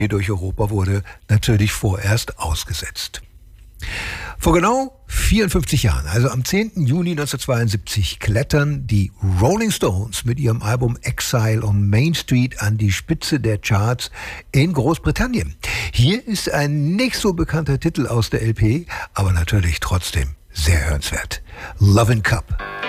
durch Europa wurde natürlich vorerst ausgesetzt. Vor genau 54 Jahren, also am 10. Juni 1972, klettern die Rolling Stones mit ihrem Album Exile on Main Street an die Spitze der Charts in Großbritannien. Hier ist ein nicht so bekannter Titel aus der LP, aber natürlich trotzdem sehr hörenswert. Lovin' Cup.